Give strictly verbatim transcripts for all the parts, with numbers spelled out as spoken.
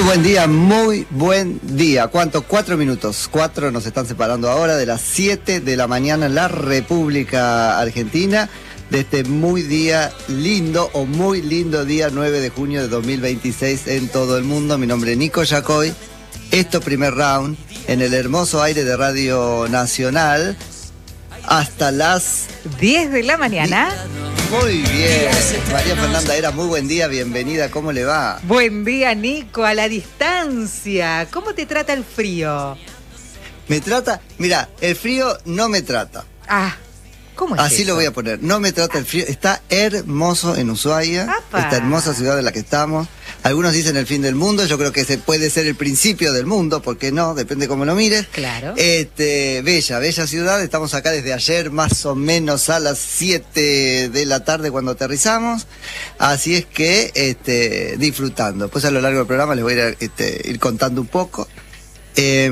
buen día, muy buen día. ¿Cuánto? Cuatro minutos. Cuatro nos están separando ahora de las siete de la mañana en la República Argentina. De este muy día lindo o muy lindo día nueve de junio de dos mil veintiséis en todo el mundo. Mi nombre es Nico Yacoy. Esto primer round en el hermoso aire de Radio Nacional hasta las diez de la mañana. Muy bien. María Fernanda Era, muy buen día, bienvenida, ¿cómo le va? Buen día, Nico, a la distancia. ¿Cómo te trata el frío? Me trata, mira, el frío no me trata. Ah, ¿cómo es Así eso? lo voy a poner, no me trata el frío. Está hermoso en Ushuaia, ¡Apa! Esta hermosa ciudad en la que estamos. Algunos dicen el fin del mundo, yo creo que se puede ser el principio del mundo, ¿por qué no? Depende cómo lo mires. Claro. Este, bella, bella ciudad, estamos acá desde ayer más o menos a las siete de la tarde cuando aterrizamos, así es que este, disfrutando. Después a lo largo del programa les voy a ir, este, ir contando un poco. Eh,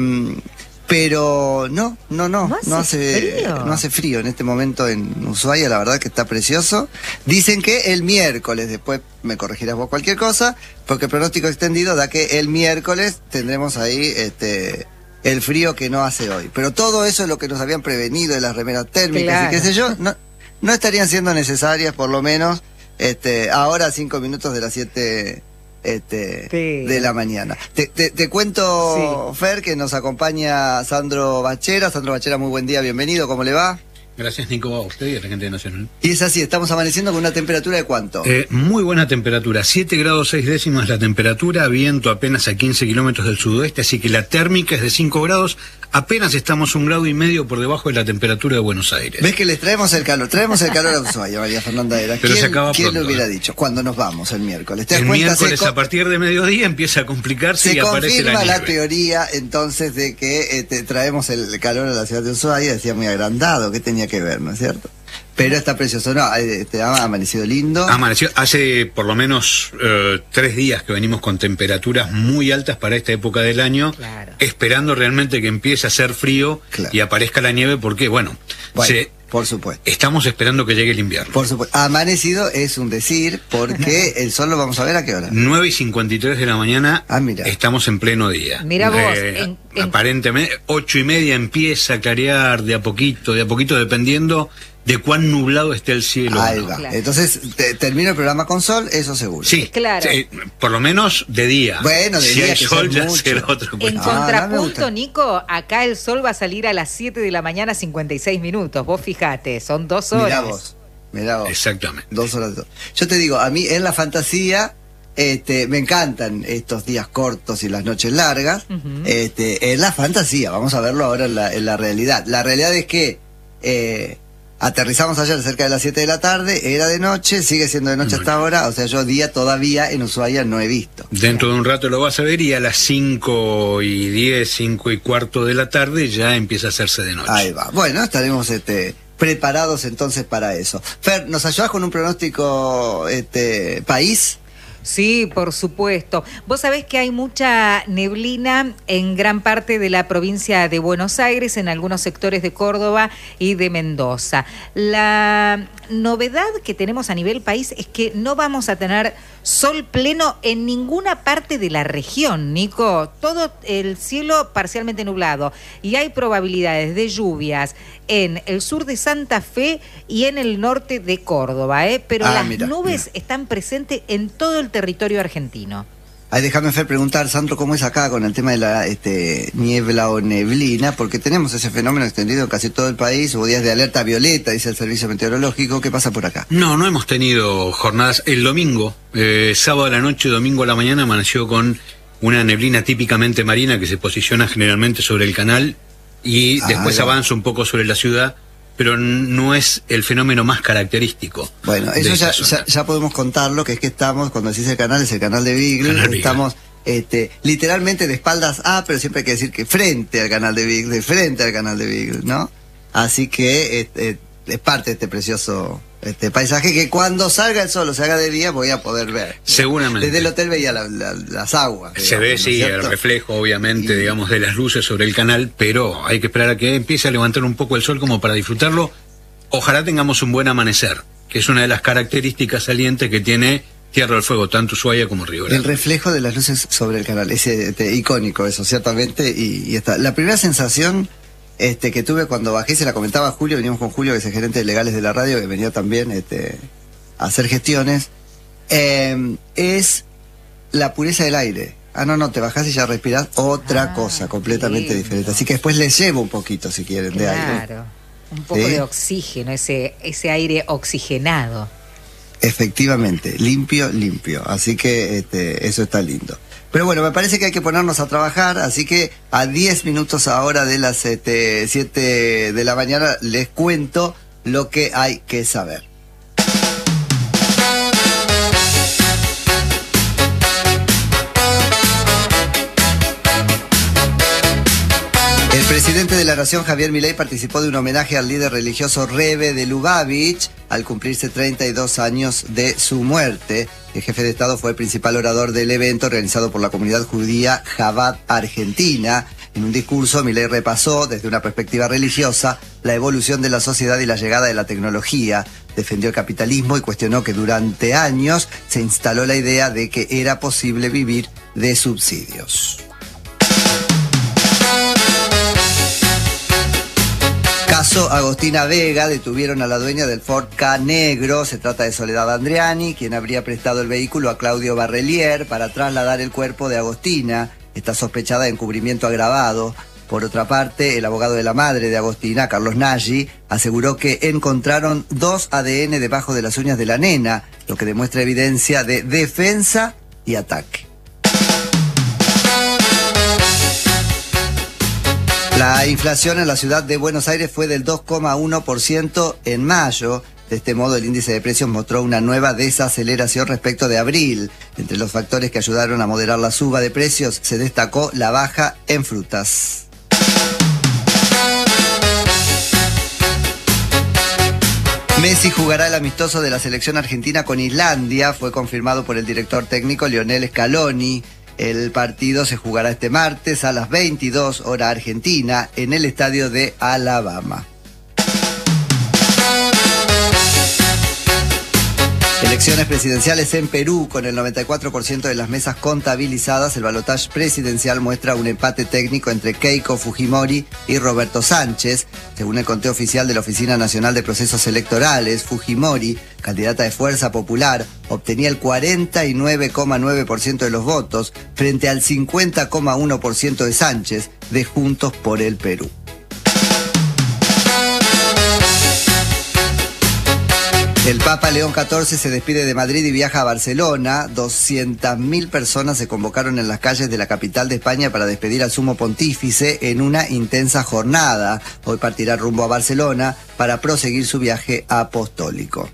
Pero no, no, no, ¿No hace no hace, frío? no hace frío en este momento en Ushuaia, la verdad que está precioso. Dicen que el miércoles, después me corregirás vos cualquier cosa, porque el pronóstico extendido da que el miércoles tendremos ahí este el frío que no hace hoy. Pero todo eso es lo que nos habían prevenido de las remeras térmicas Claro. y qué sé yo, no, no estarían siendo necesarias por lo menos este ahora cinco minutos de las siete Este, Sí. de la mañana. Te, te, te cuento, sí. Fer, que nos acompaña Sandro Bachera. Sandro Bachera, muy buen día, bienvenido, ¿cómo le va? Gracias, Nico, a usted y a la gente de Nacional. Y es así, estamos amaneciendo con una temperatura de ¿cuánto? Eh, muy buena temperatura, siete grados seis décimas la temperatura, viento apenas a quince kilómetros del sudoeste, así que la térmica es de cinco grados, apenas estamos un grado y medio por debajo de la temperatura de Buenos Aires. ¿Ves que les traemos el calor? Traemos el calor a Ushuaia, María Fernanda Era. Pero ¿Quién, se acaba ¿quién pronto, lo hubiera eh? dicho? Cuando nos vamos el miércoles. ¿Te das El cuenta? miércoles Se a partir de mediodía empieza a complicarse Se y aparece la confirma la, nieve. teoría entonces de que este, traemos el calor a la ciudad de Ushuaia, decía muy agrandado, ¿qué tenía que ver, no es cierto? Pero está precioso, no, este, ha amanecido lindo. Amaneció hace por lo menos eh, tres días que venimos con temperaturas muy altas para esta época del año, Claro. esperando realmente que empiece a hacer frío Claro. y aparezca la nieve, porque bueno, Bueno, se, por supuesto. estamos esperando que llegue el invierno. Por supuesto. Amanecido es un decir, porque el sol lo vamos a ver a qué hora. nueve y cincuenta y tres de la mañana, Ah, mira. estamos en pleno día. Mira vos, en- en- Aparentemente, ocho y media empieza a clarear de a poquito, de a poquito, dependiendo de cuán nublado esté el cielo. Ahí o no. va. Claro. Entonces, te- termina el programa con sol, eso seguro. Sí, Claro. sí, por lo menos de día. Bueno, de si día, hay que sol sea ya mucho. será otra En cuestión. Ah, no me contrapunto, gusta. Nico, acá el sol va a salir a las siete de la mañana, cincuenta y seis minutos. Vos fijate, son dos horas. Mirá vos. Mirá vos. Exactamente. Dos horas de sol. Yo te digo, a mí en la fantasía, este, me encantan estos días cortos y las noches largas. Ujú. Este, en la fantasía, vamos a verlo ahora en la, en la realidad. La realidad es que eh, aterrizamos ayer cerca de las siete de la tarde, era de noche, sigue siendo de noche hasta ahora, o sea, yo día todavía en Ushuaia no he visto. Dentro de un rato lo vas a ver y a las cinco y diez, cinco y cuarto de la tarde ya empieza a hacerse de noche. Ahí va. Bueno, estaremos este, preparados entonces para eso. Fer, ¿nos ayudás con un pronóstico este, país? Sí, por supuesto. Vos sabés que hay mucha neblina en gran parte de la provincia de Buenos Aires, en algunos sectores de Córdoba y de Mendoza. La novedad que tenemos a nivel país es que no vamos a tener sol pleno en ninguna parte de la región, Nico. Todo el cielo parcialmente nublado y hay probabilidades de lluvias en el sur de Santa Fe y en el norte de Córdoba, ¿eh? Pero Ah, las mira, nubes mira. están presentes en todo el territorio argentino. Ay, déjame, Fer, preguntar, Sandro, ¿cómo es acá con el tema de la este, niebla o neblina? Porque tenemos ese fenómeno extendido en casi todo el país, hubo días de alerta violeta, dice el servicio meteorológico. ¿Qué pasa por acá? No, no hemos tenido jornadas. El domingo, eh, sábado a la noche, domingo a la mañana, amaneció con una neblina típicamente marina que se posiciona generalmente sobre el canal y Ah, después ya. avanza un poco sobre la ciudad, pero n- no es el fenómeno más característico. Bueno, de eso esta ya, zona. ya, ya podemos contarlo, que es que estamos, cuando decís el canal, es el canal de Beagle, Canal Beagle. estamos este, literalmente de espaldas a, pero siempre hay que decir que frente al canal de Beagle, de frente al canal de Beagle, ¿no? Así que este, es parte de este precioso este paisaje que cuando salga el sol o se haga de día voy a poder ver. Seguramente. Desde el hotel veía la- la- las aguas. Se digamos, ve, ¿no es sí, el cierto? reflejo, obviamente, Y- digamos, de las luces sobre el canal, pero hay que esperar a que empiece a levantar un poco el sol como para disfrutarlo. Ojalá tengamos un buen amanecer, que es una de las características salientes que tiene Tierra del Fuego, tanto Ushuaia como Río Grande. El reflejo de las luces sobre el canal, es este, icónico eso, ciertamente, y, y está. La primera sensación este, que tuve cuando bajé, se la comentaba a Julio, veníamos con Julio, que es el gerente de legales de la radio, que venía también este, a hacer gestiones, eh, es la pureza del aire. Ah, no, no, te bajás y ya respirás otra ah, cosa completamente lindo. diferente. Así que después les llevo un poquito, si quieren, claro, de aire. Claro, un poco ¿sí? de oxígeno, ese, ese aire oxigenado. Efectivamente, limpio, limpio. Así que este, eso está lindo. Pero bueno, me parece que hay que ponernos a trabajar, así que a diez minutos ahora de las este, siete de la mañana les cuento lo que hay que saber. El presidente de la Nación, Javier Milei, participó de un homenaje al líder religioso Rebbe de Lubavitch al cumplirse treinta y dos años de su muerte. El jefe de Estado fue el principal orador del evento organizado por la comunidad judía Chabad Argentina. En un discurso, Milei repasó, desde una perspectiva religiosa, la evolución de la sociedad y la llegada de la tecnología. Defendió el capitalismo y cuestionó que durante años se instaló la idea de que era posible vivir de subsidios. Caso Agostina Vega, detuvieron a la dueña del Ford Ka negro. Se trata de Soledad Andriani, quien habría prestado el vehículo a Claudio Barrelier para trasladar el cuerpo de Agostina. Está sospechada de encubrimiento agravado. Por otra parte, el abogado de la madre de Agostina, Carlos Nagy, aseguró que encontraron dos A D N debajo de las uñas de la nena, lo que demuestra evidencia de defensa y ataque. La inflación en la ciudad de Buenos Aires fue del dos coma uno por ciento en mayo. De este modo, el índice de precios mostró una nueva desaceleración respecto de abril. Entre los factores que ayudaron a moderar la suba de precios, se destacó la baja en frutas. Messi jugará el amistoso de la selección argentina con Islandia. Fue confirmado por el director técnico Lionel Scaloni. El partido se jugará este martes a las veintidós hora argentina en el estadio de Alabama. Elecciones presidenciales en Perú. Con el noventa y cuatro por ciento de las mesas contabilizadas, el balotaje presidencial muestra un empate técnico entre Keiko Fujimori y Roberto Sánchez. Según el conteo oficial de la Oficina Nacional de Procesos Electorales, Fujimori, candidata de Fuerza Popular, obtenía el cuarenta y nueve coma nueve por ciento de los votos frente al cincuenta coma uno por ciento de Sánchez, de Juntos por el Perú. El Papa León catorce se despide de Madrid y viaja a Barcelona. doscientas mil personas se convocaron en las calles de la capital de España para despedir al sumo pontífice en una intensa jornada. Hoy partirá rumbo a Barcelona para proseguir su viaje apostólico.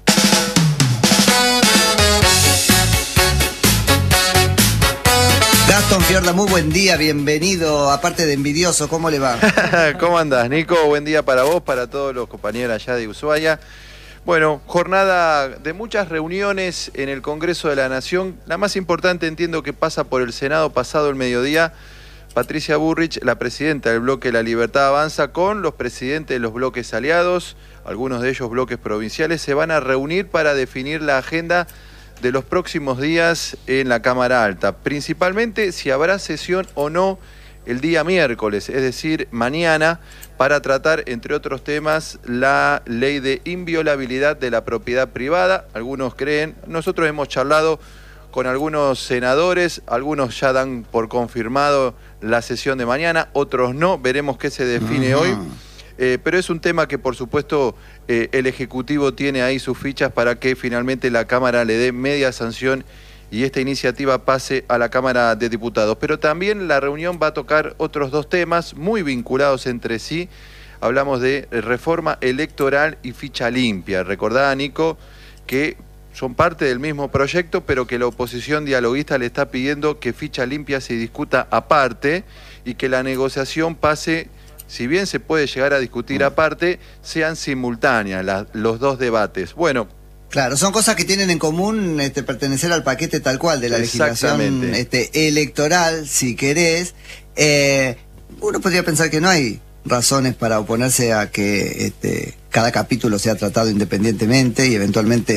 Gastón Fiorda, muy buen día, bienvenido. Aparte de envidioso, ¿cómo le va? ¿Cómo andás, Nico? Buen día para vos, para todos los compañeros allá de Ushuaia. Bueno, jornada de muchas reuniones en el Congreso de la Nación. La más importante entiendo que pasa por el Senado pasado el mediodía. Patricia Bullrich, la presidenta del bloque La Libertad Avanza, con los presidentes de los bloques aliados, algunos de ellos bloques provinciales, se van a reunir para definir la agenda de los próximos días en la Cámara Alta. Principalmente si habrá sesión o no el día miércoles, es decir, mañana, para tratar, entre otros temas, la ley de inviolabilidad de la propiedad privada. Algunos creen, nosotros hemos charlado con algunos senadores, algunos ya dan por confirmado la sesión de mañana, otros no, veremos qué se define uh-huh. hoy. Eh, pero es un tema que, por supuesto, eh, el Ejecutivo tiene ahí sus fichas para que finalmente la Cámara le dé media sanción y esta iniciativa pase a la Cámara de Diputados. Pero también la reunión va a tocar otros dos temas muy vinculados entre sí. Hablamos de reforma electoral y ficha limpia. Recordá, Nico, que son parte del mismo proyecto, pero que la oposición dialoguista le está pidiendo que ficha limpia se discuta aparte y que la negociación pase, si bien se puede llegar a discutir aparte, sean simultáneas las, los dos debates. Bueno, claro, son cosas que tienen en común este, pertenecer al paquete tal cual de la legislación este, electoral, si querés. Eh, uno podría pensar que no hay razones para oponerse a que este, cada capítulo sea tratado independientemente y eventualmente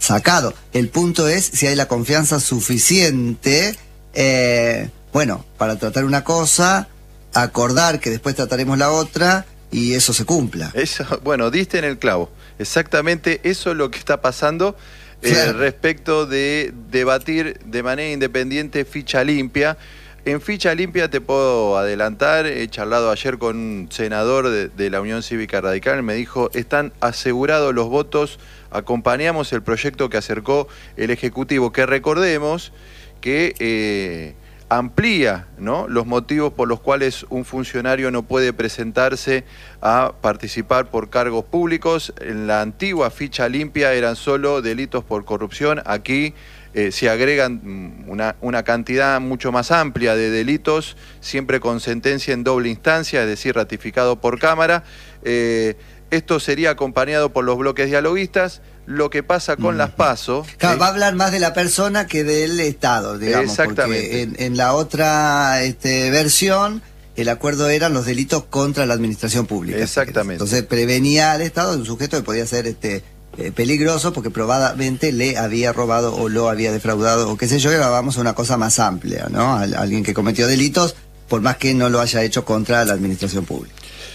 sacado. El punto es si hay la confianza suficiente, eh, bueno, para tratar una cosa, acordar que después trataremos la otra y eso se cumpla. Eso, bueno, diste en el clavo. Exactamente eso es lo que está pasando. Claro. Eh, respecto de debatir de manera independiente ficha limpia. En ficha limpia te puedo adelantar, he charlado ayer con un senador de, de la Unión Cívica Radical, me dijo, están asegurados los votos, acompañamos el proyecto que acercó el Ejecutivo, que recordemos que eh, amplía, ¿no?, los motivos por los cuales un funcionario no puede presentarse a participar por cargos públicos. En la antigua ficha limpia eran solo delitos por corrupción. Aquí eh, se agregan una, una cantidad mucho más amplia de delitos, siempre con sentencia en doble instancia, es decir, ratificado por Cámara. Eh, esto sería acompañado por los bloques dialoguistas. Lo que pasa con uh-huh. las PASO... Claro, es... va a hablar más de la persona que del Estado, digamos. Exactamente. Porque en, en la otra este, versión, el acuerdo eran los delitos contra la administración pública. Exactamente. Entonces prevenía al Estado de un sujeto que podía ser este eh, peligroso porque probadamente le había robado o lo había defraudado o qué sé yo, y ahora vamos a una cosa más amplia, ¿no? A, a alguien que cometió delitos, por más que no lo haya hecho contra la administración pública.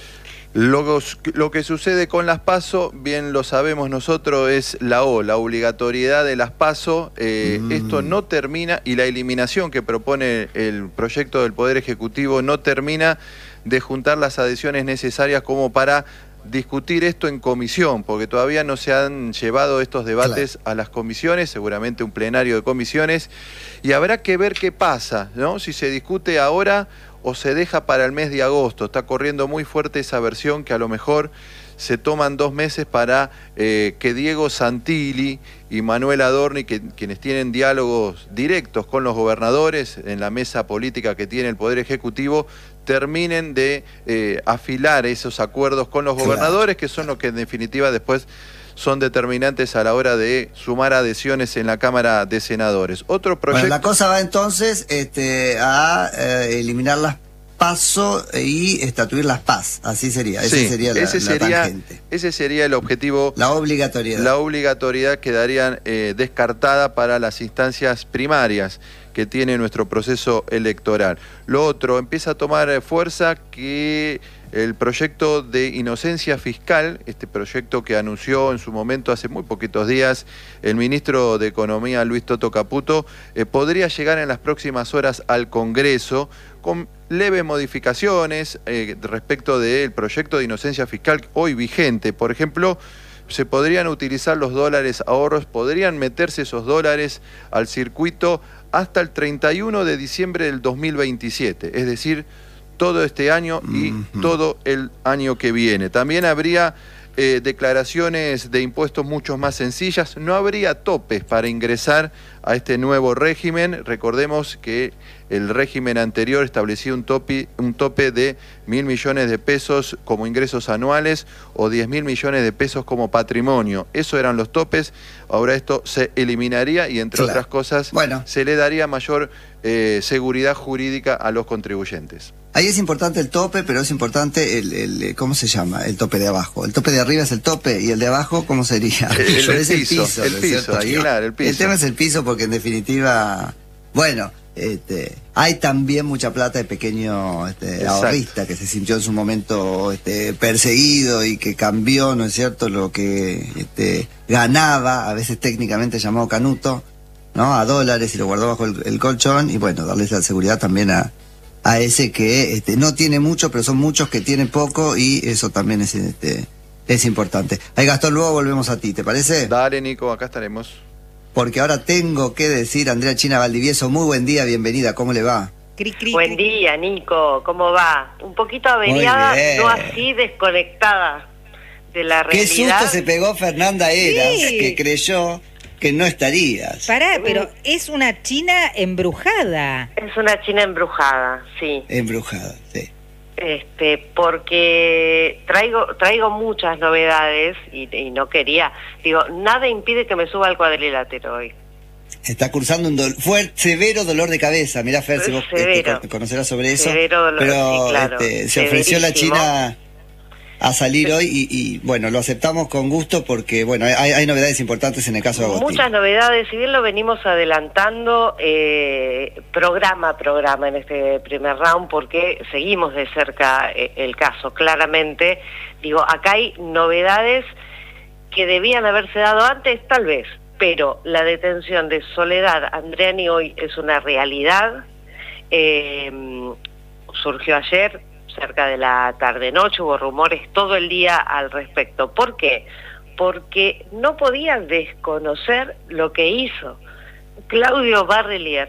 Lo, lo que sucede con las PASO, bien lo sabemos nosotros, es la O, la obligatoriedad de las PASO. Eh, mm. Esto no termina, y la eliminación que propone el proyecto del Poder Ejecutivo no termina de juntar las adhesiones necesarias como para discutir esto en comisión, porque todavía no se han llevado estos debates claro. a las comisiones, seguramente un plenario de comisiones, y habrá que ver qué pasa, ¿no? Si se discute ahora o se deja para el mes de agosto. Está corriendo muy fuerte esa versión que a lo mejor se toman dos meses para eh, que Diego Santilli y Manuel Adorni, que, quienes tienen diálogos directos con los gobernadores en la mesa política que tiene el Poder Ejecutivo, terminen de eh, afilar esos acuerdos con los gobernadores, que son los que en definitiva después son determinantes a la hora de sumar adhesiones en la Cámara de Senadores. Otro proyecto... Bueno, la cosa va entonces este, a eh, eliminar las PASO y estatuir las PAS, así sería, ese sí, sería la, ese sería, la tangente. Ese sería el objetivo. La obligatoriedad. La obligatoriedad quedaría eh, descartada para las instancias primarias que tiene nuestro proceso electoral. Lo otro, empieza a tomar fuerza que el proyecto de inocencia fiscal, este proyecto que anunció en su momento hace muy poquitos días el ministro de Economía Luis Toto Caputo, eh, podría llegar en las próximas horas al Congreso con leves modificaciones eh, respecto del proyecto de inocencia fiscal hoy vigente. Por ejemplo, se podrían utilizar los dólares ahorros, podrían meterse esos dólares al circuito hasta el treinta y uno de diciembre del dos mil veintisiete, es decir, todo este año y uh-huh. todo el año que viene. También habría eh, declaraciones de impuestos mucho más sencillas, no habría topes para ingresar a este nuevo régimen. Recordemos que el régimen anterior establecía un tope, un tope de mil millones de pesos como ingresos anuales o diez mil millones de pesos como patrimonio. Esos eran los topes. Ahora esto se eliminaría y, entre claro. otras cosas, bueno. se le daría mayor eh, seguridad jurídica a los contribuyentes. Ahí es importante el tope, pero es importante el, el, ¿cómo se llama? El tope de abajo. El tope de arriba es el tope y el de abajo, ¿cómo sería? El, el, el, es piso, el piso. El piso, ahí, claro, el piso. El tema es el piso porque en definitiva, bueno, este, hay también mucha plata de pequeño este, ahorrista que se sintió en su momento este, perseguido y que cambió, ¿no es cierto?, lo que este, ganaba, a veces técnicamente llamado canuto, ¿no?, a dólares y lo guardó bajo el, el colchón y bueno, darles la seguridad también a a ese que este, no tiene mucho, pero son muchos que tienen poco y eso también es, este, es importante. Ahí, Gastón, luego volvemos a ti, ¿te parece? Dale, Nico, acá estaremos. Porque ahora tengo que decir, Andrea China Valdivieso, muy buen día, bienvenida, ¿cómo le va? Cri, cri, buen día, Nico, ¿cómo va? Un poquito averiada, no así desconectada de la realidad. Qué susto se pegó Fernanda Eras, sí. que creyó que no estarías. Pará, pero es una China embrujada. Es una China embrujada, sí. Embrujada, sí. Este, porque traigo traigo muchas novedades y, y no quería, digo, nada impide que me suba al cuadrilátero hoy. Está cursando un do fuerte, severo dolor de cabeza. Mirá, Fer, si vos este, conocerás sobre eso. Severo dolor, pero sí, claro. este, se ofreció la China... a salir hoy y, y bueno, lo aceptamos con gusto porque bueno, hay, hay novedades importantes en el caso de Agostina. Muchas novedades, si bien lo venimos adelantando eh, programa a programa en este primer round porque seguimos de cerca eh, el caso, claramente. Digo, acá hay novedades que debían haberse dado antes, tal vez, pero la detención de Soledad Andreani hoy es una realidad. Eh, surgió ayer, cerca de la tarde-noche, hubo rumores todo el día al respecto. ¿Por qué? Porque no podían desconocer lo que hizo Claudio Barrelier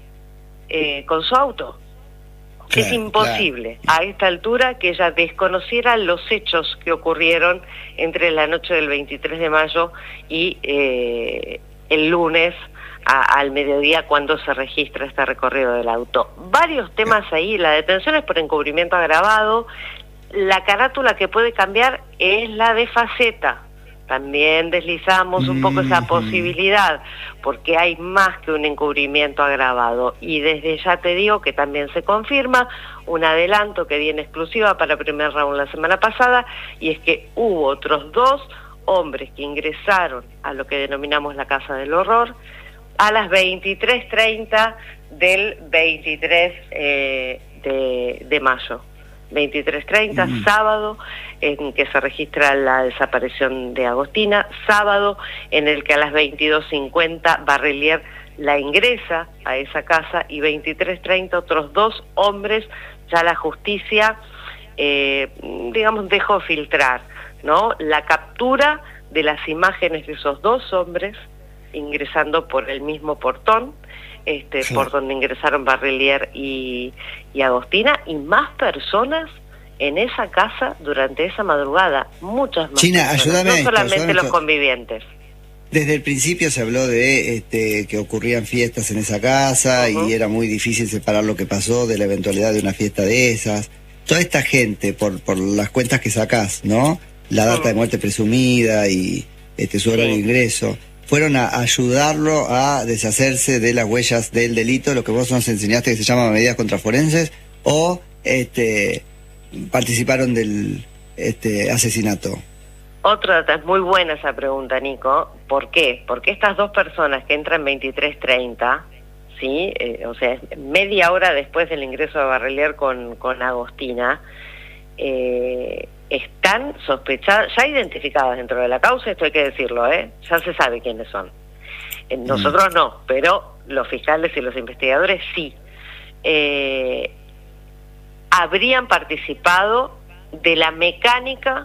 eh, con su auto. Claro, es imposible claro. a esta altura que ella desconociera los hechos que ocurrieron entre la noche del veintitrés de mayo y eh, el lunes a, al mediodía cuando se registra este recorrido del auto. Varios temas ahí, la detención es por encubrimiento agravado, la carátula que puede cambiar es la de faceta. También deslizamos un poco esa posibilidad, porque hay más que un encubrimiento agravado. Y desde ya te digo que también se confirma un adelanto que viene exclusiva para primer round la semana pasada, y es que hubo otros dos hombres que ingresaron a lo que denominamos la Casa del Horror a las veintitrés treinta del veintitrés eh, de, de mayo. veintitrés treinta, mm. sábado, en que se registra la desaparición de Agostina, sábado en el que a las veintidós cincuenta Barrelier la ingresa a esa casa, y veintitrés treinta otros dos hombres, ya la justicia, eh, digamos, dejó filtrar, ¿no?, la captura de las imágenes de esos dos hombres ingresando por el mismo portón, Este, sí. por donde ingresaron Barrelier y, y Agostina, y más personas en esa casa durante esa madrugada, muchas más China, personas, ayúdame no esto, solamente ayúdame los esto. convivientes. Desde el principio se habló de este, que ocurrían fiestas en esa casa, uh-huh. y era muy difícil separar lo que pasó de la eventualidad de una fiesta de esas. Toda esta gente, por, por las cuentas que sacás, ¿no?, la data uh-huh. de muerte presumida y este, su hora sí. de ingreso, fueron a ayudarlo a deshacerse de las huellas del delito, lo que vos nos enseñaste que se llama medidas contraforenses, o este participaron del este asesinato. Otra, es muy buena esa pregunta, Nico. ¿Por qué? Porque estas dos personas que entran veintitrés treinta, ¿sí? Eh, o sea, media hora después del ingreso de Barrelier con, con Agostina, eh, están sospechadas, ya identificadas dentro de la causa, esto hay que decirlo, ¿eh? Ya se sabe quiénes son. Eh, nosotros mm. no, pero los fiscales y los investigadores sí. Eh, habrían participado de la mecánica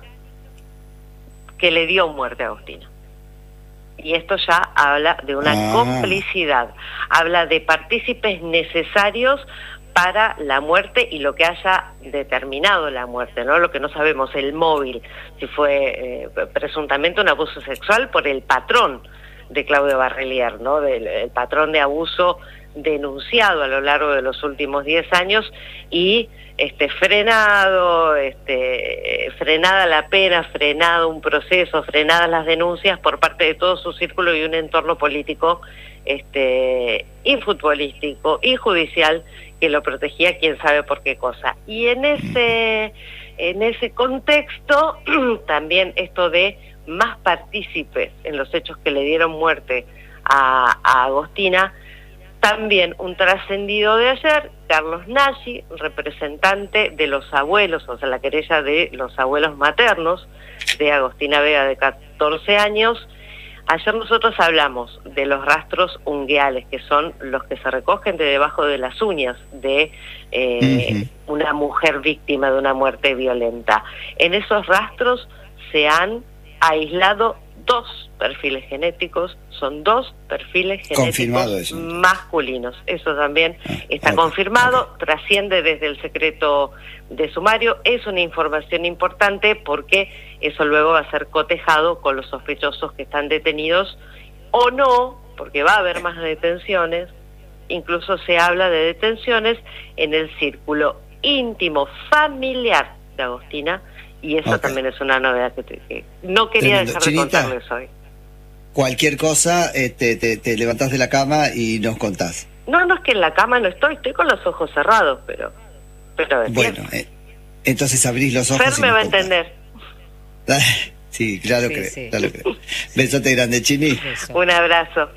que le dio muerte a Agostina. Y esto ya habla de una ah. complicidad, habla de partícipes necesarios para la muerte y lo que haya determinado la muerte, ¿no? Lo que no sabemos, el móvil, si fue eh, presuntamente un abuso sexual por el patrón de Claudio Barrelier, ¿no?, del el patrón de abuso denunciado a lo largo de los últimos diez años y este frenado, este frenada la pena, frenado un proceso, frenadas las denuncias por parte de todo su círculo y un entorno político este y futbolístico y judicial que lo protegía, quién sabe por qué cosa. Y en ese en ese contexto también esto de más partícipes en los hechos que le dieron muerte a, a Agostina. También un trascendido de ayer, Carlos Nagy, representante de los abuelos, o sea, la querella de los abuelos maternos de Agostina Vega, de catorce años. Ayer nosotros hablamos de los rastros ungueales, que son los que se recogen de debajo de las uñas de eh, uh-huh. una mujer víctima de una muerte violenta. En esos rastros se han aislado dos perfiles genéticos, son dos perfiles genéticos masculinos. Eso también ah, está okay, confirmado, okay. trasciende desde el secreto de sumario. Es una información importante porque eso luego va a ser cotejado con los sospechosos que están detenidos o no, porque va a haber más detenciones. Incluso se habla de detenciones en el círculo íntimo familiar de Agostina, y eso okay. también es una novedad que, te, que no quería Tremendo. dejar de Chinita, contarles hoy. Cualquier cosa, este, te, te levantás de la cama y nos contás. No, no es que en la cama no estoy, estoy con los ojos cerrados, pero... pero bueno, eh, entonces abrís los ojos Fer y me va a contás. entender, Sí, claro Sí, que sí. claro que. Besote grande, Chini. Eso. Un abrazo.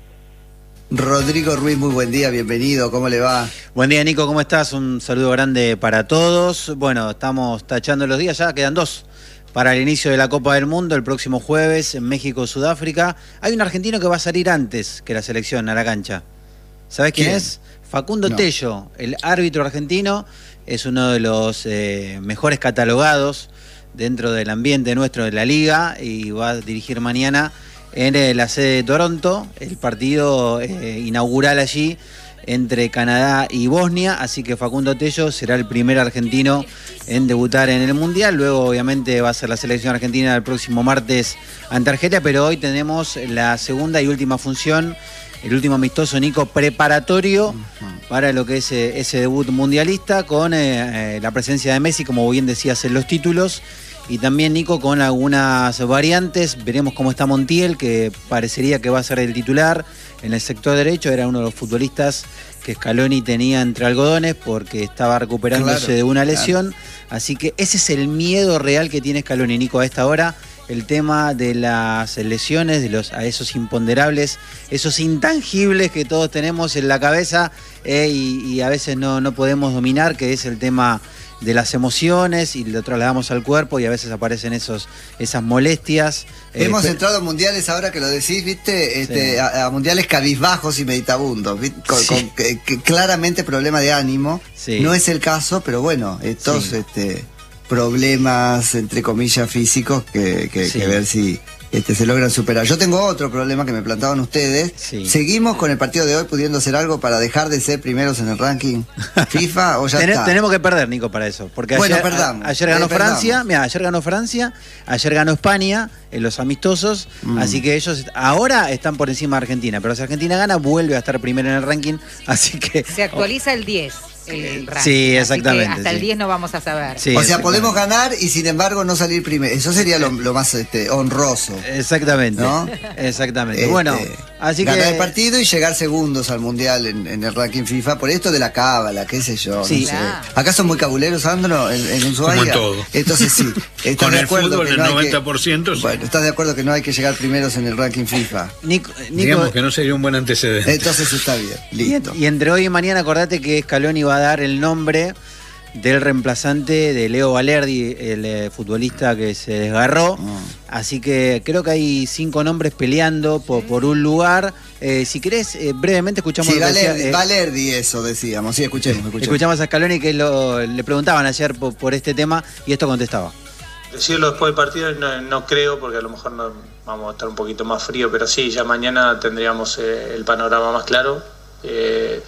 Rodrigo Ruiz, muy buen día, bienvenido, ¿cómo le va? Buen día, Nico, ¿cómo estás? Un saludo grande para todos. Bueno, estamos tachando los días, ya quedan dos para el inicio de la Copa del Mundo, el próximo jueves en México, Sudáfrica. Hay un argentino que va a salir antes que la selección a la cancha. ¿Sabés quién, ¿Quién? es? Facundo No. Tello, el árbitro argentino, es uno de los eh, mejores catalogados dentro del ambiente nuestro de la liga y va a dirigir mañana en eh, la sede de Toronto, el partido eh, inaugural allí entre Canadá y Bosnia, así que Facundo Tello será el primer argentino en debutar en el Mundial. Luego obviamente va a ser la selección argentina el próximo martes ante Argelia, pero hoy tenemos la segunda y última función, el último amistoso, Nico, preparatorio uh-huh. para lo que es eh, ese debut mundialista, con eh, eh, la presencia de Messi, como bien decías en los títulos. Y también, Nico, con algunas variantes. Veremos cómo está Montiel, que parecería que va a ser el titular en el sector derecho. Era uno de los futbolistas que Scaloni tenía entre algodones porque estaba recuperándose Claro, de una lesión. claro. Así que ese es el miedo real que tiene Scaloni, Nico, a esta hora. El tema de las lesiones, de los, a esos imponderables, esos intangibles que todos tenemos en la cabeza eh, y, y a veces no, no podemos dominar, que es el tema de las emociones y lo trasladamos al cuerpo y a veces aparecen esos esas molestias. Hemos eh, entrado a mundiales, ahora que lo decís, viste, este, Sí. a, a mundiales cabizbajos y meditabundos, ¿viste? Con, Sí. con que, que claramente problema de ánimo. Sí. No es el caso, pero bueno, estos Sí. este, problemas, entre comillas, físicos, que, que, Sí. que ver si este, se logran superar. Yo tengo otro problema que me plantaban ustedes. Sí. ¿Seguimos con el partido de hoy pudiendo hacer algo para dejar de ser primeros en el ranking FIFA o ya Ten- está? tenemos que perder, Nico, para eso. Porque Bueno, ayer, perdamos. a- ayer ganó Eh, perdamos. Francia, mira, ayer ganó Francia, ayer ganó España en los amistosos, Mm. así que ellos ahora están por encima de Argentina, pero si Argentina gana, vuelve a estar primero en el ranking, así que... Se actualiza el diez, el ranking. Sí, así que exactamente, hasta el sí. diez no vamos a saber. Sí, O sea, exactamente. podemos ganar y sin embargo no salir primero. Eso sería lo, lo más este, honroso. Exactamente, ¿No? exactamente. Este, bueno, así ganar que... el partido y llegar segundos al mundial en, en el ranking FIFA por esto de la cábala, qué sé yo. Sí. No sé. Claro. ¿Acá son muy cabuleros, Sandro, en, en Ushuaia? Como en todo. Entonces sí. ¿Estás Con de el acuerdo fútbol, que el no hay que- noventa por ciento, sí. Bueno, ¿estás de acuerdo que no hay que llegar primeros en el ranking FIFA? Nico, Nico, Digamos que no sería un buen antecedente. Entonces está bien, y, listo. y entre hoy y mañana acordate que Scaloni va a dar el nombre del reemplazante de Leo Valerdi, el eh, futbolista que se desgarró. Ah. Así que creo que hay cinco nombres peleando por, por un lugar. Eh, si querés, eh, brevemente escuchamos Sí, lo que decía, Valerdi, eh, Valerdi eso decíamos. Sí, escuchemos, escuchemos. escuchamos a Scaloni que lo- le preguntaban ayer por, por este tema y esto contestaba. Decirlo después del partido no, no creo, porque a lo mejor no, vamos a estar un poquito más frío, pero sí, ya mañana tendríamos eh, el panorama más claro. Eh,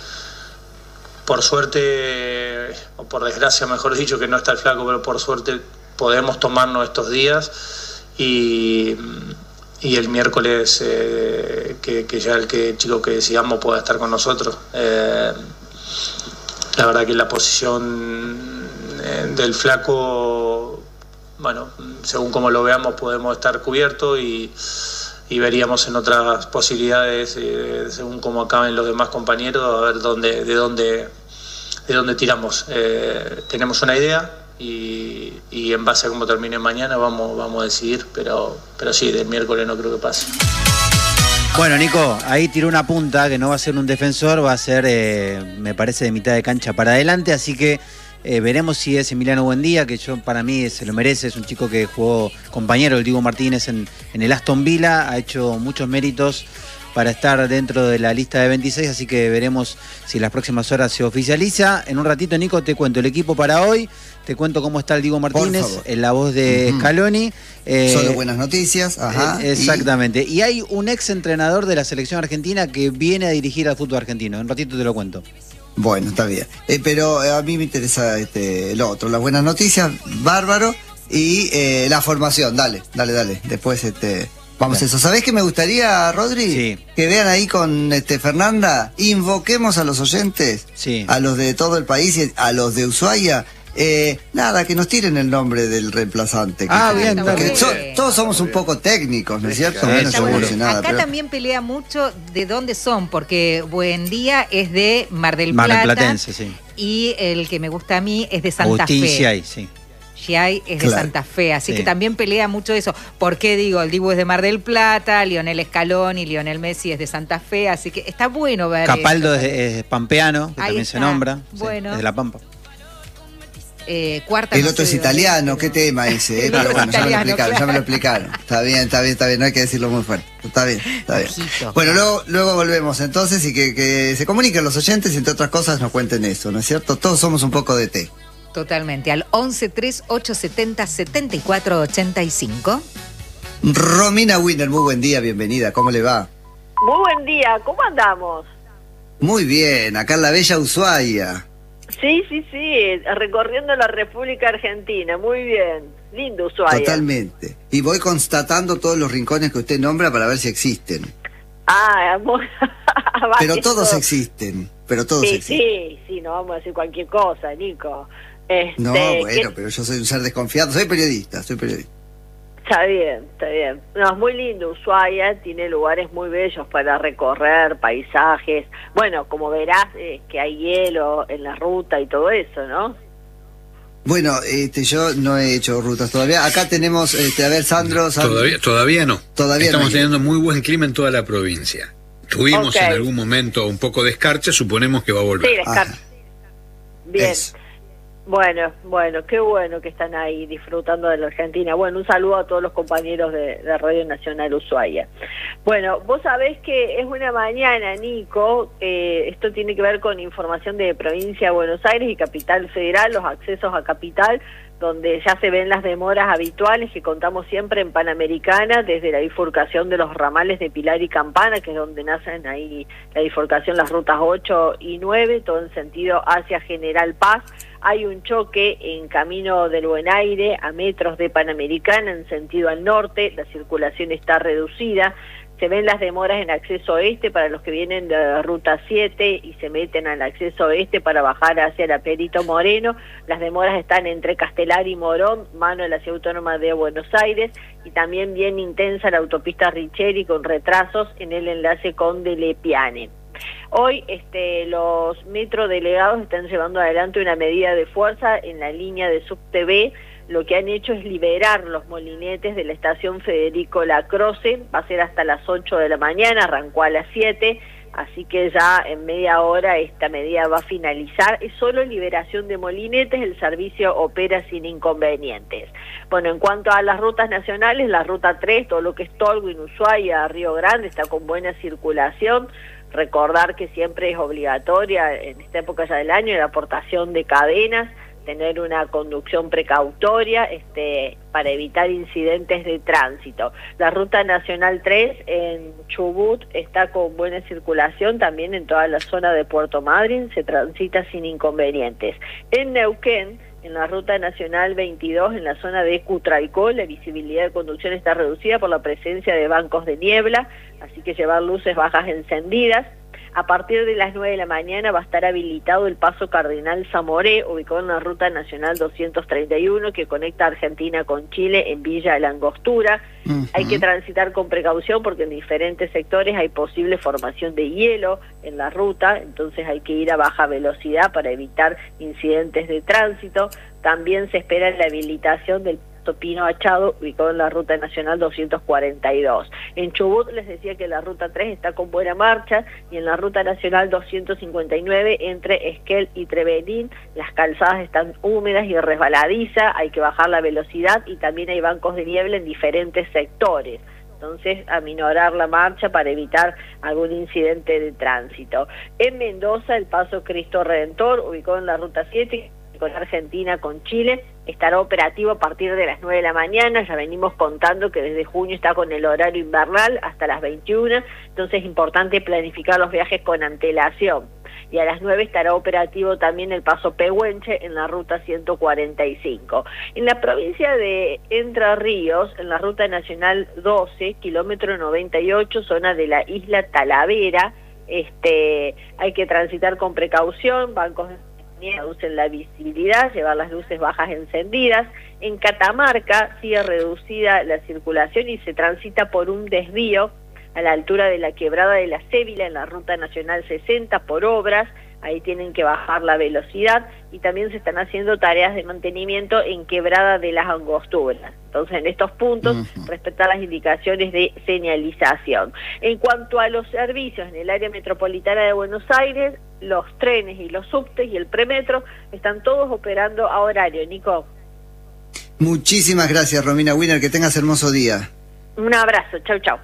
por suerte, o por desgracia mejor dicho, que no está el flaco, pero por suerte podemos tomarnos estos días y, y el miércoles eh, que, que ya el que el chico que decidamos pueda estar con nosotros. Eh, la verdad que la posición eh, del flaco, bueno, según como lo veamos podemos estar cubiertos y, y veríamos en otras posibilidades eh, según cómo acaben los demás compañeros a ver dónde, de dónde de dónde tiramos. Eh, tenemos una idea y, y en base a cómo termine mañana vamos, vamos a decidir, pero, pero sí, del miércoles no creo que pase. Bueno, Nico, ahí tiró una punta que no va a ser un defensor, va a ser, eh, me parece, de mitad de cancha para adelante, así que eh, veremos si es Emiliano Buendía, que yo para mí se lo merece, es un chico que jugó compañero del Diego Martínez en, en el Aston Villa, ha hecho muchos méritos para estar dentro de la lista de veintiséis, así que veremos si en las próximas horas se oficializa. En un ratito, Nico, te cuento el equipo para hoy, te cuento cómo está el Diego Martínez, favor. en la voz de Ujú. Scaloni. Eh, Solo buenas noticias, ajá. eh, exactamente. Y... hay un ex entrenador de la selección argentina que viene a dirigir al fútbol argentino. En un ratito te lo cuento. y- bueno, está bien. Eh, pero eh, a mí me interesa este, lo otro, las buenas noticias, bárbaro. Y eh, la formación, dale, dale, dale. Después este, vamos a eso. ¿Sabés qué me gustaría, Rodri? Sí. Que vean ahí con este, Fernanda, invoquemos a los oyentes, Sí. a los de todo el país y a los de Ushuaia. Eh, nada, que nos tiren el nombre del reemplazante. que- Ah, bien, porque bien. so- todos somos un poco técnicos, ¿no es cierto? Sí, Menos seguro. evolucionada, Acá pero- también pelea mucho de dónde son, porque Buendía es de Mar del Mar del Plata Platense, sí. y el que me gusta a mí es de Santa Agustín Fe. Ciay, sí. Giai es de Claro. Santa Fe, así Sí. que también pelea mucho eso. ¿Por qué digo? El Dibu es de Mar del Plata, Lionel Scaloni y Lionel Messi es de Santa Fe, así que está bueno ver Capaldo esto. es, es pampeano, que Ahí también está. se nombra. Sí, Bueno. es de La Pampa. Eh, cuarta El no otro sé es de dónde, italiano, pero- qué tema ese, eh, El pero otro bueno, es ya me lo italiano, explicaron, ya me lo claro. explicaron. Está bien, está bien, está bien, no hay que decirlo muy fuerte. Está bien, está bien. Ojito. Bueno, luego, luego volvemos entonces y que, que se comuniquen los oyentes y entre otras cosas nos cuenten eso, ¿no es cierto? Todos somos un poco de té. Totalmente, al once tres ocho setenta setenta y cuatro ochenta y cinco. Romina Winner, muy buen día, bienvenida, ¿cómo le va? Muy buen día, ¿cómo andamos? Muy bien, acá en la bella Ushuaia. Sí, sí, sí, recorriendo la República Argentina, muy bien, lindo Ushuaia. Totalmente. Y voy constatando todos los rincones que usted nombra para ver si existen. Ah, muy... Pero todos Eso. existen, pero todos Sí, existen. sí, sí, no vamos a decir cualquier cosa, Nico. Este, No, que- bueno, pero yo soy un ser desconfiado, soy periodista, soy periodista. Está bien, está bien. No, es muy lindo Ushuaia, tiene lugares muy bellos para recorrer, paisajes. Bueno, como verás, eh, que hay hielo en la ruta y todo eso, ¿no? Bueno, este, yo no he hecho rutas todavía. Acá tenemos, este, a ver, Sandro, Sandro. Todavía, todavía no. Todavía Estamos no hay. teniendo muy buen clima en toda la provincia. Tuvimos Ok. en algún momento un poco de escarcha, suponemos que va a volver. Sí, descar- Ajá. Bien. Eso. Bueno, bueno, qué bueno que están ahí disfrutando de la Argentina. Bueno, un saludo a todos los compañeros de, de Radio Nacional Ushuaia. Bueno, vos sabés que es una mañana, Nico, eh, esto tiene que ver con información de Provincia de Buenos Aires y Capital Federal, los accesos a Capital, donde ya se ven las demoras habituales que contamos siempre en Panamericana, desde la bifurcación de los ramales de Pilar y Campana, que es donde nacen ahí la bifurcación, las rutas ocho y nueve, todo en sentido hacia General Paz. Hay un choque en Camino del Buen Aire, a metros de Panamericana, en sentido al norte, la circulación está reducida. Se ven las demoras en acceso oeste para los que vienen de la ruta siete y se meten al acceso oeste para bajar hacia la Perito Moreno. Las demoras están entre Castelar y Morón, mano de la Ciudad Autónoma de Buenos Aires, y también bien intensa la autopista Richeri con retrasos en el enlace con Delepiane. Hoy este, los metrodelegados están llevando adelante una medida de fuerza en la línea de Subte B. Lo que han hecho es liberar los molinetes de la estación Federico Lacroce, va a ser hasta las ocho de la mañana, arrancó a las siete, así que ya en media hora esta medida va a finalizar. Es solo liberación de molinetes, el servicio opera sin inconvenientes. Bueno, en cuanto a las rutas nacionales, la ruta tres, todo lo que es Tolwyn, Ushuaia, Río Grande, está con buena circulación. Recordar que siempre es obligatoria en esta época ya del año la aportación de cadenas, tener una conducción precautoria este, para evitar incidentes de tránsito. La ruta nacional tres en Chubut está con buena circulación, también en toda la zona de Puerto Madryn se transita sin inconvenientes. En Neuquén, en la ruta nacional veintidós, en la zona de Cutralcó, la visibilidad de conducción está reducida por la presencia de bancos de niebla, así que llevar luces bajas encendidas. A partir de las nueve de la mañana va a estar habilitado el paso Cardinal Zamoré, ubicado en la ruta nacional doscientos treinta y uno, que conecta Argentina con Chile en Villa La Angostura. Uh-huh. Hay que transitar con precaución porque en diferentes sectores hay posible formación de hielo en la ruta, entonces hay que ir a baja velocidad para evitar incidentes de tránsito. También se espera la habilitación del Pino Achado, ubicado en la ruta nacional doscientos cuarenta y dos. En Chubut les decía que la ruta tres está con buena marcha, y en la ruta nacional doscientos cincuenta y nueve entre Esquel y Trevelín las calzadas están húmedas y resbaladizas, hay que bajar la velocidad y también hay bancos de niebla en diferentes sectores. Entonces, aminorar la marcha para evitar algún incidente de tránsito. En Mendoza, el paso Cristo Redentor, ubicado en la ruta siete, con Argentina con Chile, estará operativo a partir de las nueve de la mañana. Ya venimos contando que desde junio está con el horario invernal hasta las veintiuna, entonces es importante planificar los viajes con antelación. Y a las nueve estará operativo también el paso Pehuenche en la ruta ciento cuarenta y cinco. En la provincia de Entre Ríos, en la ruta nacional doce, kilómetro noventa y ocho, zona de la isla Talavera, este, hay que transitar con precaución, bancos de reducen la visibilidad, llevar las luces bajas encendidas. En Catamarca sigue reducida la circulación y se transita por un desvío a la altura de la quebrada de la Cébila en la ruta nacional sesenta por obras. ahí tienen que bajar la velocidad, y también se están haciendo tareas de mantenimiento en Quebrada de las Angosturas. Entonces, en estos puntos, uh-huh. respetar las indicaciones de señalización. En cuanto a los servicios en el área metropolitana de Buenos Aires, los trenes y los subtes y el premetro están todos operando a horario. Nico. Muchísimas gracias, Romina Wiener, que tengas hermoso día. Un abrazo, chau, chau.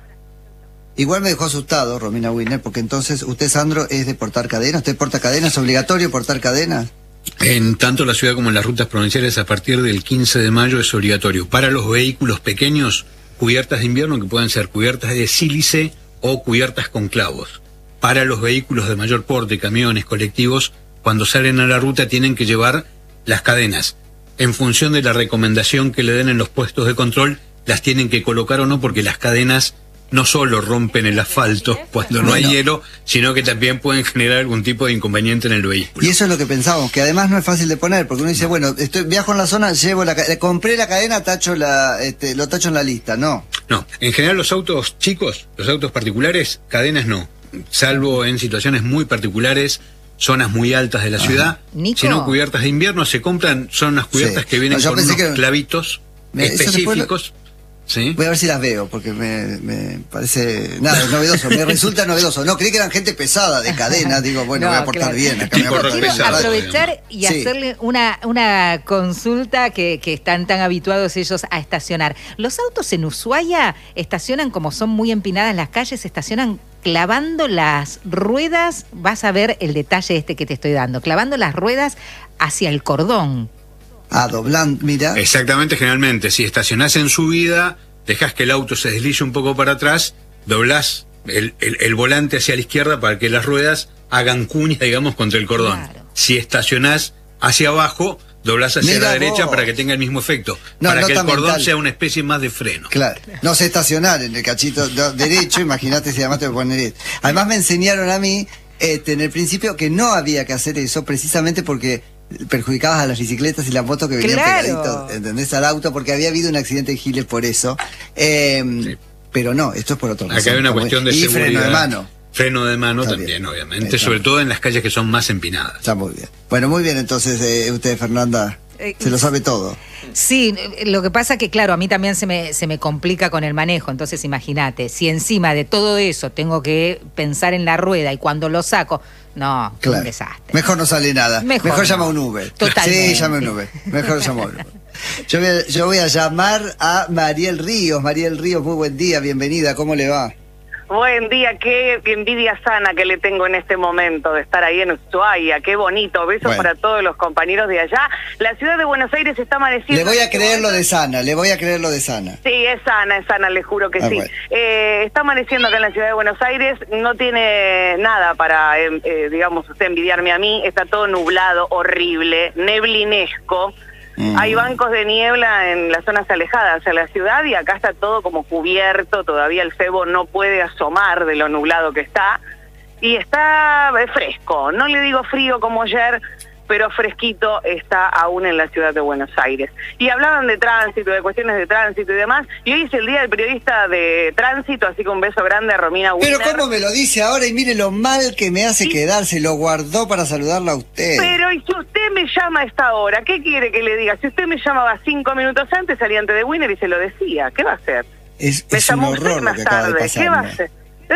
Igual me dejó asustado, Romina Wiener, porque entonces usted, Sandro, es de portar cadenas. ¿Usted porta cadenas? ¿Es obligatorio portar cadenas? En tanto la ciudad como en las rutas provinciales, a partir del quince de mayo es obligatorio. Para los vehículos pequeños, cubiertas de invierno, que pueden ser cubiertas de sílice o cubiertas con clavos. Para los vehículos de mayor porte, camiones, colectivos, cuando salen a la ruta tienen que llevar las cadenas. En función de la recomendación que le den en los puestos de control, las tienen que colocar o no, porque las cadenas no solo rompen el asfalto cuando no hay bueno. hielo, sino que también pueden generar algún tipo de inconveniente en el vehículo. Y eso es lo que pensábamos, que además no es fácil de poner, porque uno dice, no. bueno, estoy viajo en la zona, llevo la compré la cadena, tacho la este, lo tacho en la lista, no. No, en general los autos chicos, los autos particulares, cadenas no, salvo en situaciones muy particulares, zonas muy altas de la Ajá. ciudad, si no cubiertas de invierno se compran, son unas cubiertas sí. que vienen no, con unos que... clavitos me, específicos. ¿Sí? Voy a ver si las veo, porque me, me parece... Nada, es novedoso, me resulta novedoso. No, creí que eran gente pesada de cadena, digo, bueno, no, voy a portar claro. bien. Acá me voy a Quiero pesado, aprovechar y sí. hacerle una, una consulta que, que están tan habituados ellos a estacionar. ¿Los autos en Ushuaia estacionan, como son muy empinadas las calles, estacionan clavando las ruedas? Vas a ver el detalle este que te estoy dando, clavando las ruedas hacia el cordón. Ah, doblando, mira. Exactamente, generalmente, si estacionás en subida, dejás que el auto se deslice un poco para atrás, doblás el, el, el volante hacia la izquierda para que las ruedas hagan cuña, digamos, contra el cordón. Claro. Si estacionás hacia abajo, doblás hacia mira la derecha vos. Para que tenga el mismo efecto, no, para que el cordón mental. Sea una especie más de freno. Claro, no sé estacionar en el cachito derecho, imagínate si además te voy a poner esto. Además me enseñaron a mí, este, en el principio, que no había que hacer eso, precisamente porque perjudicabas a las bicicletas y las motos que venían claro. pegaditos, ¿entendés? Al auto, porque había habido un accidente en Giles por eso. Eh, sí. Pero no, esto es por otro lado. Acá hay una cuestión de y seguridad. Y freno de mano. Freno de mano Está también, bien. Obviamente, Está sobre bien. Todo en las calles que son más empinadas. Está muy bien. Bueno, muy bien, entonces, eh, usted, Fernanda, eh, se lo sabe todo. Sí, lo que pasa que, claro, a mí también se me, se me complica con el manejo, entonces imagínate, si encima de todo eso tengo que pensar en la rueda y cuando lo saco, no, claro. un desastre. Mejor no sale nada, mejor, mejor no. llama un Uber. Totalmente. Sí, llama un Uber, mejor llama un Uber. Yo voy, a, yo voy a llamar a Mariel Ríos. Mariel Ríos, muy buen día, bienvenida, ¿cómo le va? Buen día, qué envidia sana que le tengo en este momento de estar ahí en Ushuaia, qué bonito, besos bueno. para todos los compañeros de allá. La ciudad de Buenos Aires está amaneciendo... Le voy a creer lo de sana, le voy a creer lo de sana. Sí, es sana, es sana, le juro que ah, sí. Bueno. Eh, está amaneciendo acá en la ciudad de Buenos Aires, no tiene nada para, eh, eh, digamos, usted envidiarme a mí, está todo nublado, horrible, neblinesco. Hay bancos de niebla en las zonas alejadas a la ciudad y acá está todo como cubierto, todavía el cebo no puede asomar de lo nublado que está y está fresco, no le digo frío como ayer, pero fresquito está aún en la ciudad de Buenos Aires. Y hablaban de tránsito, de cuestiones de tránsito y demás, y hoy es el Día del Periodista de Tránsito, así que un beso grande a Romina Wiener. Pero cómo me lo dice ahora y mire lo mal que me hace ¿Sí? quedar, se lo guardó para saludarla a usted. Pero y si usted me llama a esta hora, ¿qué quiere que le diga? Si usted me llamaba cinco minutos antes, salía antes de Wiener y se lo decía, ¿qué va a hacer? Es, me es llamó un usted horror más lo que acaba tarde, de pasar, ¿qué va a ¿no? hacer?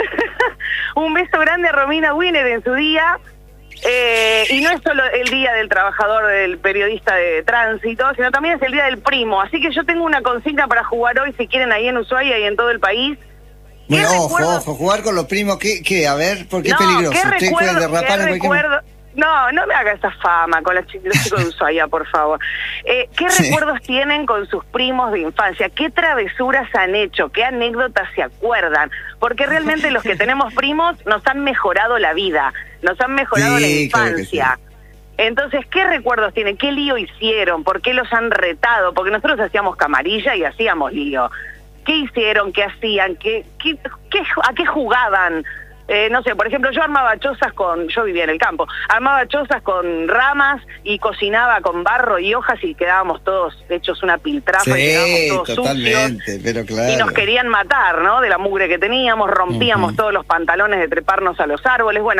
Un beso grande a Romina Wiener en su día. Eh, y no es solo el Día del Trabajador, del Periodista de Tránsito, sino también es el Día del Primo. Así que yo tengo una consigna para jugar hoy, si quieren, ahí en Ushuaia y en todo el país. Bueno, ojo, recuerdo... ojo, jugar con los primos, ¿qué? qué? A ver, ¿por qué no, es peligroso? ¿qué ¿Usted recuerdo, puede derrapar en recuerdo... cualquier... No, no me haga esa fama con los chicos de Ushuaia, por favor. Eh, ¿Qué sí. recuerdos tienen con sus primos de infancia? ¿Qué travesuras han hecho? ¿Qué anécdotas se acuerdan? Porque realmente los que tenemos primos nos han mejorado la vida, nos han mejorado sí, la infancia. Claro sí. Entonces, ¿qué recuerdos tienen? ¿Qué lío hicieron? ¿Por qué los han retado? Porque nosotros hacíamos camarilla y hacíamos lío. ¿Qué hicieron? ¿Qué hacían? ¿Qué, qué, qué, ¿A qué jugaban? Eh, no sé, por ejemplo, yo armaba chozas con... Yo vivía en el campo. Armaba chozas con ramas y cocinaba con barro y hojas y quedábamos todos hechos una piltrafa sí, y quedábamos todos totalmente, sucios. Pero claro. Y nos querían matar, ¿no? De la mugre que teníamos, rompíamos uh-huh. todos los pantalones de treparnos a los árboles. Bueno,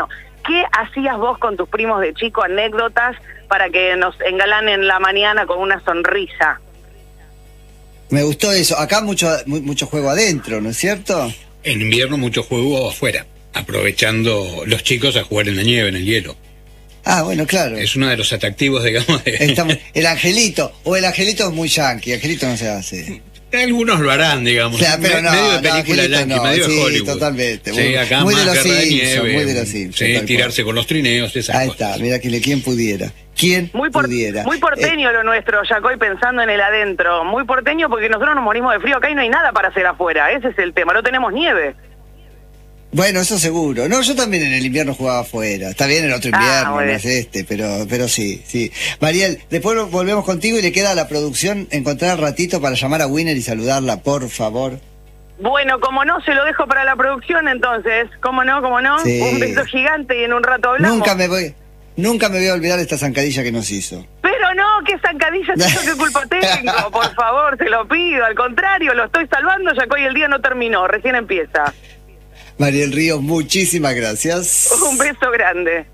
¿qué hacías vos con tus primos de chico? Anécdotas para que nos engalanen la mañana con una sonrisa. Me gustó eso. Acá mucho, mucho juego adentro, ¿no es cierto? En invierno mucho juego afuera, aprovechando los chicos a jugar en la nieve, en el hielo. Ah, bueno, claro. Es uno de los atractivos, digamos, de... Estamos, el angelito, o el angelito es muy yankee, angelito no se hace. Algunos lo harán, digamos. O sea, pero no, medio de no, película yankee, no, medio sí, de Hollywood. Totalmente. Sí, muy, acá muy más de los guerra de Simpsons, nieve, muy de los Simpsons. sí, tirarse con los trineos, esas Ahí cosas. está, mira, que quién pudiera. ¿Quién muy por, pudiera? Muy porteño eh, lo nuestro, Yacoy, pensando en el adentro. Muy porteño porque nosotros nos morimos de frío acá y no hay nada para hacer afuera. Ese es el tema, no tenemos nieve. Bueno, eso seguro. No, yo también en el invierno jugaba afuera. Está bien el otro invierno, ah, bueno. No es este, pero pero sí, sí. Mariel, después volvemos contigo y le queda a la producción encontrar ratito para llamar a Winner y saludarla, por favor. Bueno, como no, se lo dejo para la producción entonces. ¿Cómo no, cómo no? Sí. Un beso gigante y en un rato hablamos. Nunca me voy, nunca me voy a olvidar de esta zancadilla que nos hizo. Pero no, ¿qué zancadilla es eso? ¿Qué culpa tengo? Por favor, se lo pido. Al contrario, lo estoy salvando, ya que hoy el día no terminó, recién empieza. Mariel Ríos, muchísimas gracias. Un beso grande.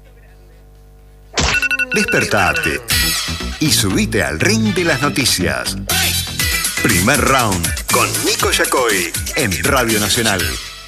Despertate y subite al ring de las noticias. Primer round con Nico Yacoy en Radio Nacional.